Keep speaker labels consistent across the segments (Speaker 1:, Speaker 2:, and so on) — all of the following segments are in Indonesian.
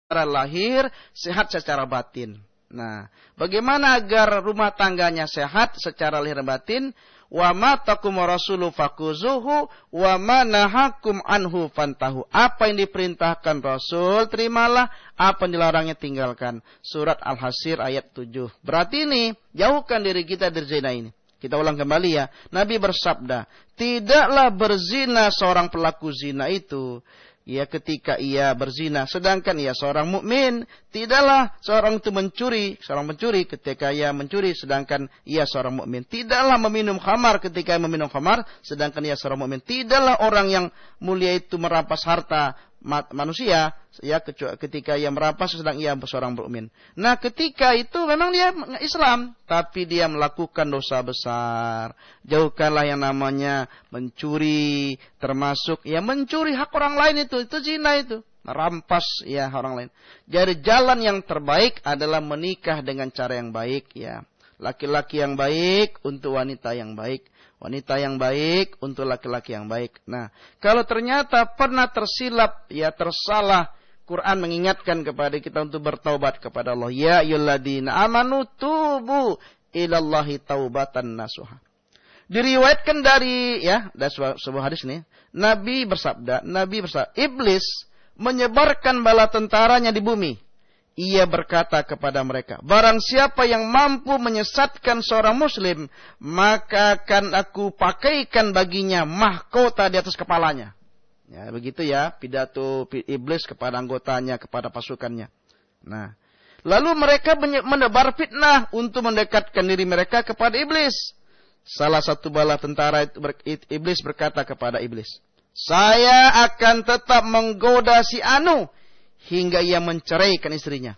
Speaker 1: secara lahir, sehat secara batin. Nah, bagaimana agar rumah tangganya sehat secara lahir dan batin? Wa ma taqum rasulu fakuzuhu wa ma nahakum anhu fantahu. Apa yang diperintahkan Rasul terimalah, apa yang dilarangnya tinggalkan. Surat Al-Hashr ayat 7. Berarti ini jauhkan diri kita dari zina ini. Kita ulang kembali ya. Nabi bersabda, tidaklah berzina seorang pelaku zina itu ya ketika ia berzina, sedangkan ia seorang mukmin. Tidaklah seorang itu seorang mencuri ketika ia mencuri, sedangkan ia seorang mukmin. Tidaklah meminum khamar ketika ia meminum khamar, sedangkan ia seorang mukmin. Tidaklah orang yang mulia itu merampas harta manusia ya ketika ia merampas sedang ia seorang mukmin. Nah, ketika itu memang dia Islam, tapi dia melakukan dosa besar. Jauhkanlah yang namanya mencuri, termasuk ya mencuri hak orang lain itu zina itu. Merampas ya orang lain. Jadi jalan yang terbaik adalah menikah dengan cara yang baik ya. Laki-laki yang baik untuk wanita yang baik. Wanita yang baik untuk laki-laki yang baik. Nah, kalau ternyata pernah tersilap, ya tersalah, Quran mengingatkan kepada kita untuk bertaubat kepada Allah. Ya ayyuhalladzina amanu tubu ilallahi taubatan nasuha. Diriwayatkan dari sebuah hadis nih, Nabi bersabda, Iblis menyebarkan bala tentaranya di bumi. Ia berkata kepada mereka, barang siapa yang mampu menyesatkan seorang muslim, maka akan aku pakaikan baginya mahkota di atas kepalanya. Ya, begitu ya, pidato iblis kepada anggotanya, kepada pasukannya. Nah, lalu mereka menebar fitnah untuk mendekatkan diri mereka kepada iblis. Salah satu bala tentara iblis berkata kepada iblis, saya akan tetap menggoda si Anu hingga ia menceraikan istrinya.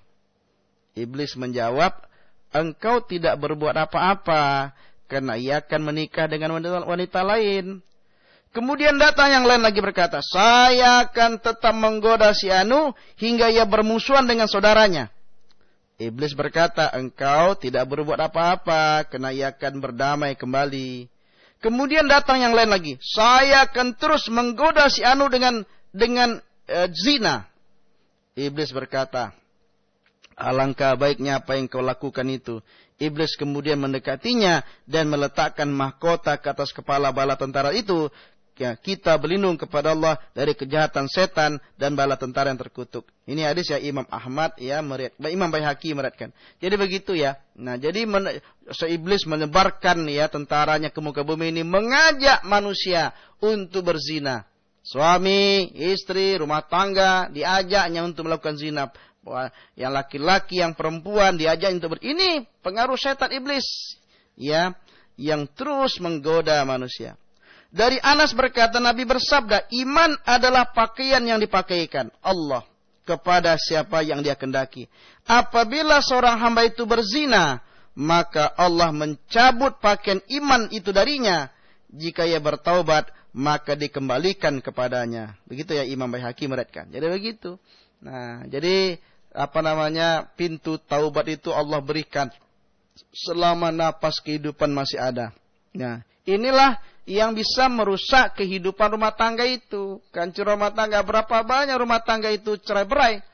Speaker 1: Iblis menjawab, engkau tidak berbuat apa-apa, karena ia akan menikah dengan wanita lain. Kemudian datang yang lain lagi berkata, saya akan tetap menggoda si Anu hingga ia bermusuhan dengan saudaranya. Iblis berkata, engkau tidak berbuat apa-apa, karena ia akan berdamai kembali. Kemudian datang yang lain lagi, saya akan terus menggoda si Anu dengan zina. Iblis berkata, alangkah baiknya apa yang kau lakukan itu. Iblis kemudian mendekatinya dan meletakkan mahkota ke atas kepala bala tentara itu. Ya, kita berlindung kepada Allah dari kejahatan setan dan bala tentara yang terkutuk. Ini hadis ya Imam Ahmad ya Imam Baihaqi meriwayatkan. Jadi begitu ya. Nah, jadi iblis menyebarkan ya tentaranya ke muka bumi ini, mengajak manusia untuk berzina. Suami, istri, rumah tangga diajaknya untuk melakukan zina. Yang laki-laki, yang perempuan diajak untuk ini pengaruh setan iblis ya, yang terus menggoda manusia. Dari Anas berkata, Nabi bersabda, iman adalah pakaian yang dipakaikan Allah kepada siapa yang dia kendaki. Apabila seorang hamba itu berzina, maka Allah mencabut pakaian iman itu darinya. Jika ia bertaubat, maka dikembalikan kepadanya. Begitu ya Imam Baihaqi meriwayatkan. Jadi begitu. Nah, jadi pintu taubat itu Allah berikan selama napas kehidupan masih ada. Nah, inilah yang bisa merusak kehidupan rumah tangga itu. Hancur rumah tangga, berapa banyak rumah tangga itu cerai-berai.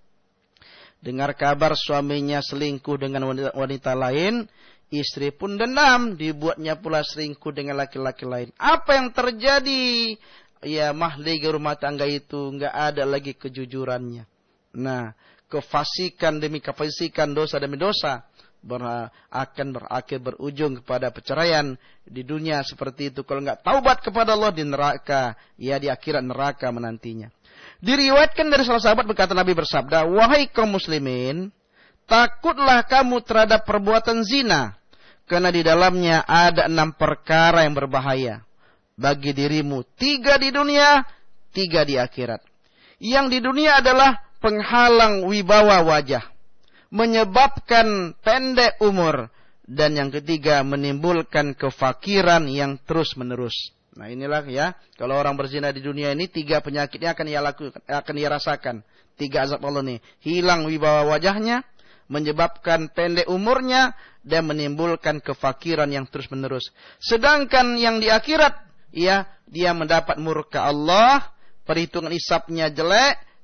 Speaker 1: Dengar kabar suaminya selingkuh dengan wanita lain, istri pun dendam, dibuatnya pula selingkuh dengan laki-laki lain. Apa yang terjadi? Ya, mahliga rumah tangga itu enggak ada lagi kejujurannya. Nah, kefasikan demi kefasikan, dosa demi dosa akan berakhir berujung kepada perceraian di dunia seperti itu. Kalau enggak taubat kepada Allah di neraka, ya di akhirat neraka menantinya. Diriwayatkan dari salah sahabat berkata, Nabi bersabda, wahai kaum muslimin, takutlah kamu terhadap perbuatan zina, karena di dalamnya ada 6 perkara yang berbahaya bagi dirimu, 3 di dunia, 3 di akhirat. Yang di dunia adalah penghalang wibawa wajah, menyebabkan pendek umur, dan yang ketiga menimbulkan kefakiran yang terus menerus. Nah, inilah ya, kalau orang berzina di dunia ini 3 penyakitnya akan ia rasakan. 3 azab Allah nih, hilang wibawa wajahnya, menyebabkan pendek umurnya, dan menimbulkan kefakiran yang terus menerus. Sedangkan yang di akhirat, ya, dia mendapat murka Allah, perhitungan hisabnya jelek,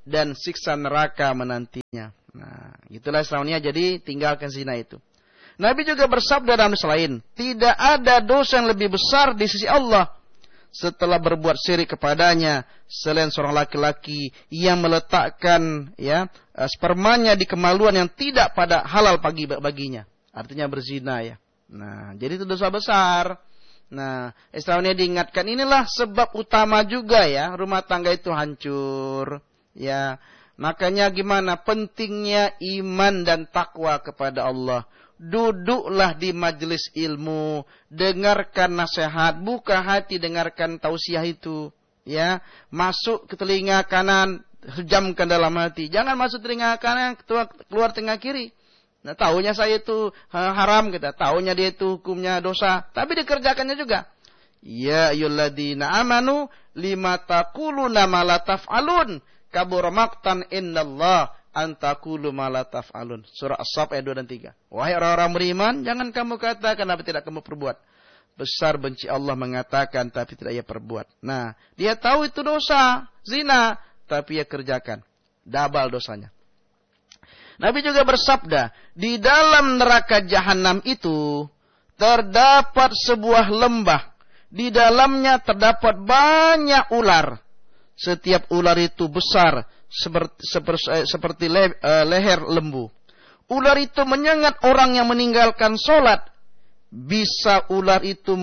Speaker 1: dan siksa neraka menantinya. Nah, itulah Islamnya, jadi tinggalkan zina itu. Nabi juga bersabda dalam hadis lain, tidak ada dosa yang lebih besar di sisi Allah setelah berbuat syirik kepadanya selain seorang laki-laki yang meletakkan spermanya di kemaluan yang tidak pada halal baginya. Artinya berzina ya. Nah, jadi itu dosa besar. Nah, Islamnya diingatkan, inilah sebab utama juga ya rumah tangga itu hancur. Ya, makanya gimana pentingnya iman dan takwa kepada Allah. Duduklah di majelis ilmu, dengarkan nasihat, buka hati dengarkan tausiah itu, ya. Masuk ke telinga kanan, hejamkan dalam hati. Jangan masuk telinga kanan, keluar telinga kiri. Nah, taunya saya itu haram kita, taunya dia itu hukumnya dosa, tapi dikerjakannya juga. Ya ayyuhalladzina amanu lima taquluna ma la taf'alun kabura maqtan indallah antakulu malataf alun. Surah As-Saff ayat 2 dan 3. Wahai orang-orang beriman, jangan kamu katakan apa tidak kamu perbuat. Besar benci Allah mengatakan tapi tidak ia perbuat. Nah, dia tahu itu dosa, zina, tapi ia kerjakan. Double dosanya. Nabi juga bersabda, di dalam neraka jahanam itu terdapat sebuah lembah. Di dalamnya terdapat banyak ular. Setiap ular itu besar seperti leher lembu. Ular itu menyengat orang yang meninggalkan sholat. Bisa ular itu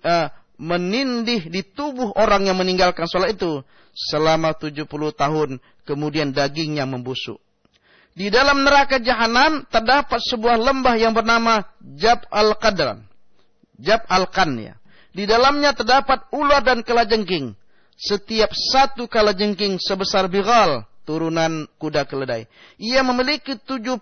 Speaker 1: menindih di tubuh orang yang meninggalkan sholat itu selama 70 tahun. Kemudian dagingnya membusuk. Di dalam neraka jahanam terdapat sebuah lembah yang bernama Jab al-Qadran. Jab al-Qan ya. Di dalamnya terdapat ular dan kalajengking. Setiap satu kalajengking sebesar bighal, turunan kuda keledai. Ia memiliki 70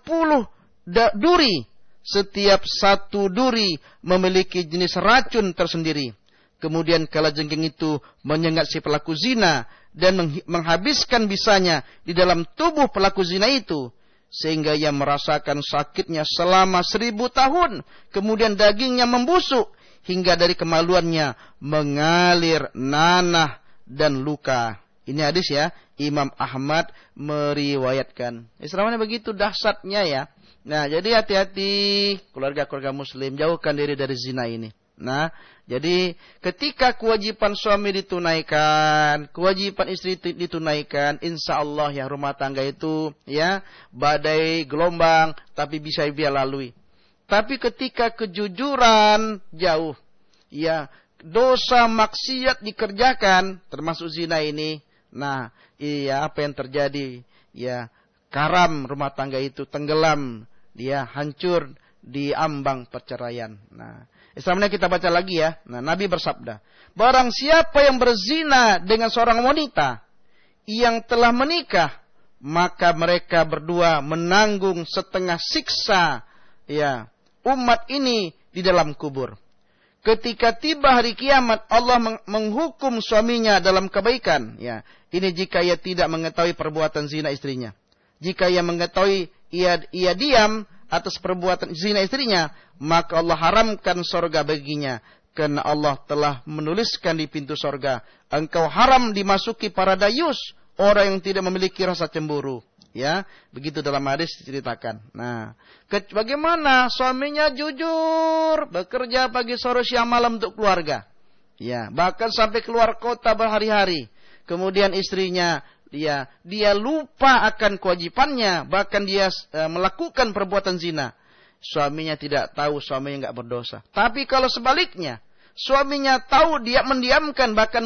Speaker 1: duri. Setiap satu duri memiliki jenis racun tersendiri. Kemudian kalajengking itu menyengat si pelaku zina dan menghabiskan bisanya di dalam tubuh pelaku zina itu. Sehingga ia merasakan sakitnya selama 1000 tahun. Kemudian dagingnya membusuk. Hingga dari kemaluannya mengalir nanah dan luka. Ini hadis ya, Imam Ahmad meriwayatkan. Islamnya begitu dahsyatnya ya. Nah, jadi hati-hati keluarga-keluarga muslim, jauhkan diri dari zina ini. Nah, jadi ketika kewajiban suami ditunaikan, kewajiban istri ditunaikan, insya Allah ya rumah tangga itu ya badai gelombang, tapi bisa dia lalui. Tapi ketika kejujuran jauh, ya dosa maksiat dikerjakan, termasuk zina ini, nah iya apa yang terjadi? Ya karam rumah tangga itu tenggelam, dia hancur di ambang perceraian. Nah, Islamnya kita baca lagi ya. Nah, Nabi bersabda, barang siapa yang berzina dengan seorang wanita yang telah menikah, maka mereka berdua menanggung setengah siksa ya umat ini di dalam kubur. Ketika tiba hari kiamat, Allah menghukum suaminya dalam kebaikan. Ya, ini jika ia tidak mengetahui perbuatan zina istrinya. Jika ia mengetahui ia diam atas perbuatan zina istrinya, maka Allah haramkan sorga baginya. Karena Allah telah menuliskan di pintu sorga, engkau haram dimasuki para dayus, orang yang tidak memiliki rasa cemburu. Ya, begitu dalam hadis diceritakan. Nah, bagaimana suaminya jujur, bekerja pagi sore siang malam untuk keluarga. Ya, bahkan sampai keluar kota berhari-hari. Kemudian istrinya dia lupa akan kewajibannya, bahkan dia melakukan perbuatan zina. Suaminya tidak tahu, suaminya enggak berdosa. Tapi kalau sebaliknya, suaminya tahu, dia mendiamkan, bahkan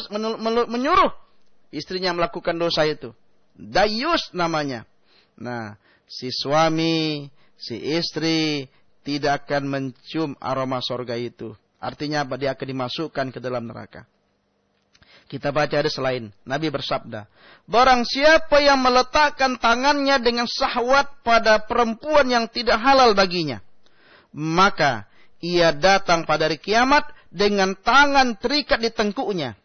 Speaker 1: menyuruh istrinya melakukan dosa itu. Dayus namanya. Nah, si suami, si istri tidak akan mencium aroma sorga itu. Artinya apa? Dia akan dimasukkan ke dalam neraka. Kita baca hadis lain. Nabi bersabda, barang siapa yang meletakkan tangannya dengan syahwat pada perempuan yang tidak halal baginya, maka ia datang pada hari kiamat dengan tangan terikat di tengkuknya.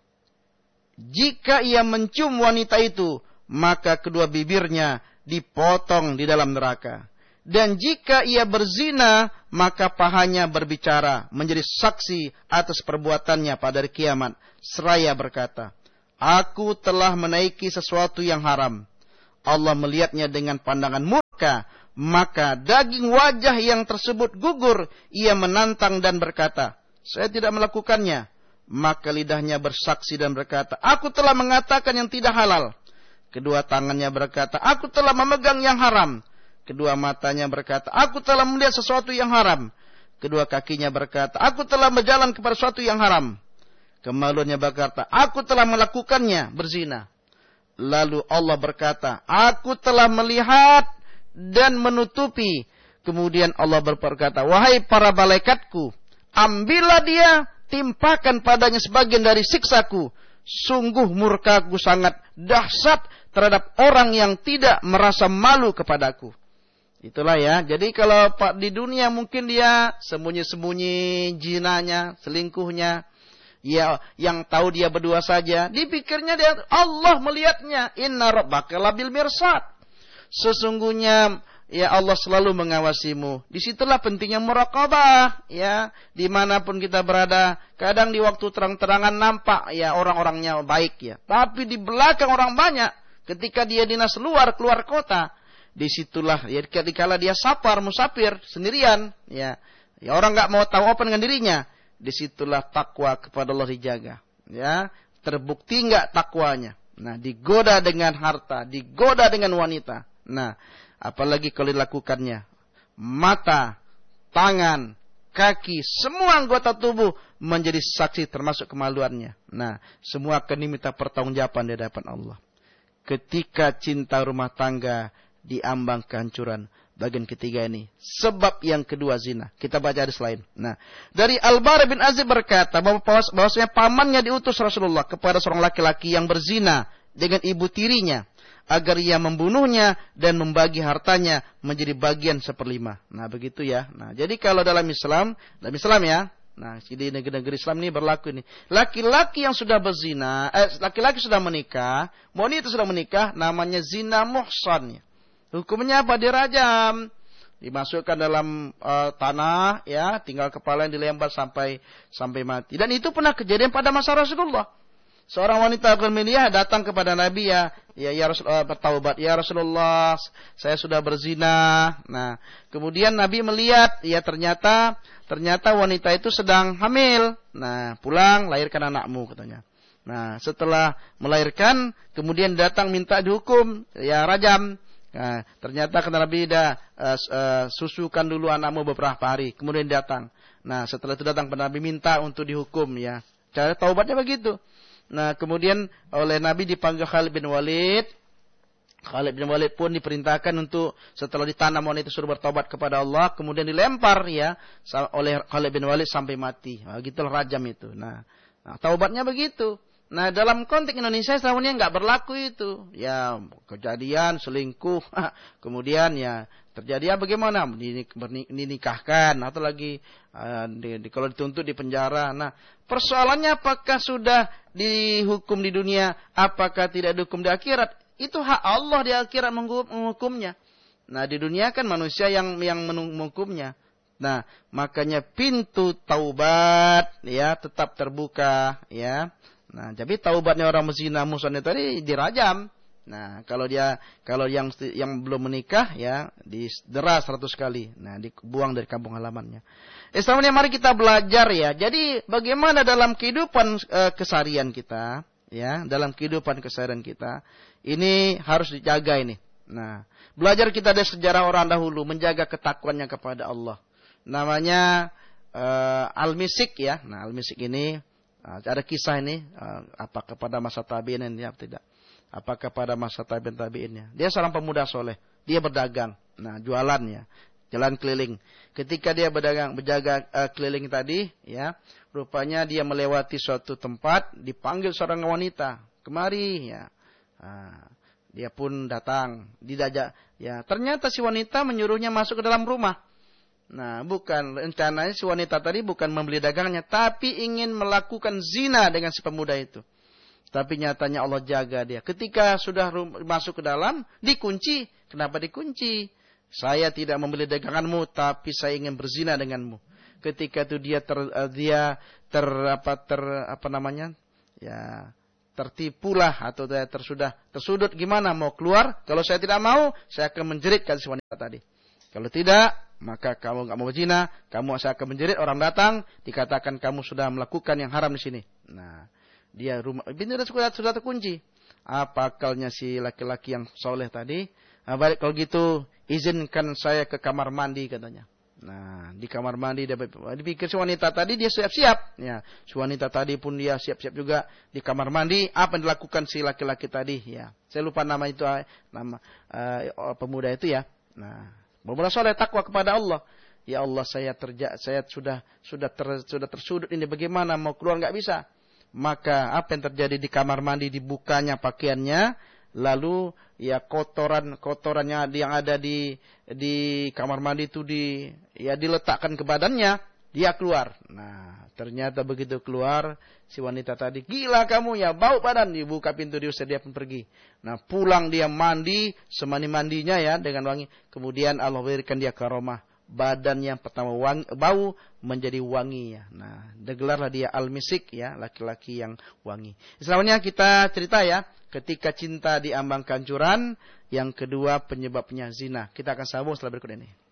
Speaker 1: Jika ia mencium wanita itu, maka kedua bibirnya dipotong di dalam neraka. Dan jika ia berzina, maka pahanya berbicara menjadi saksi atas perbuatannya pada hari kiamat. Seraya berkata, aku telah menaiki sesuatu yang haram. Allah melihatnya dengan pandangan murka, maka daging wajah yang tersebut gugur. Ia menantang dan berkata, saya tidak melakukannya. Maka lidahnya bersaksi dan berkata, aku telah mengatakan yang tidak halal. Kedua tangannya berkata, aku telah memegang yang haram. Kedua matanya berkata, aku telah melihat sesuatu yang haram. Kedua kakinya berkata, aku telah berjalan kepada sesuatu yang haram. Kemaluannya berkata, aku telah melakukannya, berzina. Lalu Allah berkata, aku telah melihat dan menutupi. Kemudian Allah berkata, wahai para malaikatku, ambillah dia, timpakan padanya sebagian dari siksaku. Sungguh murkaku sangat dahsyat terhadap orang yang tidak merasa malu kepadaku. Itulah ya. Jadi kalau di dunia mungkin dia sembunyi-sembunyi zinanya, selingkuhnya. Ya, yang tahu dia berdua saja. Dipikirnya dia Allah melihatnya. Inna rabbaka labil mirsad. Sesungguhnya ya Allah selalu mengawasimu. Disitulah pentingnya muraqabah. Ya, dimanapun kita berada. Kadang di waktu terang-terangan nampak ya orang-orangnya baik ya. Tapi di belakang orang banyak. Ketika dia dinas keluar kota. Disitulah ya ketika dia musafir sendirian. Ya orang nggak mau tahu apa dengan dirinya. Disitulah takwa kepada Allah dijaga. Ya, terbukti enggak takwanya. Nah, digoda dengan harta, digoda dengan wanita. Nah, apalagi kalau dilakukannya. Mata, tangan, kaki, semua anggota tubuh menjadi saksi termasuk kemaluannya. Nah, semua akan diminta pertanggungjawaban di hadapan Allah. Ketika cinta rumah tangga diambang kehancuran. Bagian ketiga ini. Sebab yang kedua zina. Kita baca hadis lain. Nah, dari Al-Bara bin Azib berkata bahwasanya pamannya diutus Rasulullah kepada seorang laki-laki yang berzina dengan ibu tirinya agar ia membunuhnya dan membagi hartanya menjadi bagian 1/5. Nah, begitu ya. Nah, jadi kalau dalam Islam ya. Nah, di negeri-negeri Islam ini berlaku ini. Laki-laki yang sudah berzina, laki-laki sudah menikah, wanita sudah menikah, namanya zina muhsan. Hukumnya apa? Dirajam, dimasukkan dalam tanah, ya, tinggal kepala yang dilempar sampai mati. Dan itu pernah kejadian pada masa Rasulullah. Seorang wanita Quraisy datang kepada Nabi ya Rasulullah, bertaubat, ya Rasulullah, saya sudah berzina. Nah, kemudian Nabi melihat, ya ternyata wanita itu sedang hamil. Nah, pulang lahirkan anakmu katanya. Nah, setelah melahirkan, kemudian datang minta dihukum, ya rajam. Nah, ternyata kata Nabi susukan dulu anakmu beberapa hari, kemudian datang. Nah, setelah itu datang kepada Nabi minta untuk dihukum ya. Cara taubatnya begitu. Nah, kemudian oleh Nabi dipanggil Khalid bin Walid. Khalid bin Walid pun diperintahkan untuk setelah ditanam wanita suruh bertobat kepada Allah, kemudian dilempar ya oleh Khalid bin Walid sampai mati. Nah, gitulah rajam itu. Nah, taubatnya begitu. Nah, dalam konteks Indonesia sebenarnya nggak berlaku itu. Ya, kejadian selingkuh, kemudian ya terjadi ya bagaimana? Dinikahkan atau lagi kalau dituntut di penjara. Nah, persoalannya apakah sudah dihukum di dunia, apakah tidak dihukum di akhirat? Itu hak Allah di akhirat menghukumnya. Nah, di dunia kan manusia yang menghukumnya. Nah, makanya pintu taubat ya tetap terbuka ya. Nah, jadi taubatnya orang berzina muhsan tadi dirajam. Nah, kalau yang belum menikah ya didera 100 kali. Nah, dibuang dari kampung halamannya. Islamnya mari kita belajar ya. Jadi bagaimana dalam kehidupan keseharian kita ya, dalam kehidupan keseharian kita ini harus dijaga ini. Nah, belajar kita dari sejarah orang dahulu menjaga ketakwaannya kepada Allah. Namanya Al-Misik ya. Nah, Al-Misik ini ada kisah ini, apakah pada masa tabi'in ya tidak? Apakah pada masa tabi'innya? Dia seorang pemuda soleh, dia berdagang, nah jualannya, jalan keliling. Ketika dia berjaga keliling tadi, ya, rupanya dia melewati suatu tempat, dipanggil seorang wanita, kemari, ya. Dia pun datang, didajak, ya. Ternyata si wanita menyuruhnya masuk ke dalam rumah. Nah, bukan rencananya si wanita tadi bukan membeli dagangannya, tapi ingin melakukan zina dengan si pemuda itu. Tapi nyatanya Allah jaga dia. Ketika sudah masuk ke dalam, dikunci. Kenapa dikunci? Saya tidak membeli daganganmu, tapi saya ingin berzina denganmu. Ketika itu dia tertipulah atau sudah tersudut, gimana mau keluar? Kalau saya tidak mau, saya akan menjerit, kata si wanita tadi. Kalau tidak, maka kamu nggak mau berzina, saya akan menjerit, orang datang dikatakan kamu sudah melakukan yang haram di sini. Nah, dia pintu sudah terkunci. Apa akalnya si laki-laki yang soleh tadi? Nah, balik kalau gitu, izinkan saya ke kamar mandi, katanya. Nah, di kamar mandi dia dipikir si wanita tadi dia siap-siap. Ya, si wanita tadi pun dia siap-siap juga di kamar mandi. Apa yang dilakukan si laki-laki tadi? Ya, saya lupa nama itu, nama pemuda itu ya. Nah, berusaha soleh takwa kepada Allah. Ya Allah, saya sudah tersudut ini, bagaimana mau keluar nggak bisa. Maka apa yang terjadi di kamar mandi, dibukanya pakaiannya, lalu ya kotorannya yang ada di kamar mandi itu diletakkan ke badannya, dia keluar. Nah, ternyata begitu keluar si wanita tadi, gila kamu ya, bau badan, dibuka pintu diusir, dia pun pergi. Nah, pulang dia mandi semandi-mandinya ya dengan wangi. Kemudian Allah berikan dia karomah, badan yang pertama bau menjadi wangi ya. Nah, gelarlah dia al-misik ya, laki-laki yang wangi. Selanjutnya kita cerita ya, ketika cinta diambang kancuran, yang kedua penyebabnya zina. Kita akan sambung setelah berikut ini.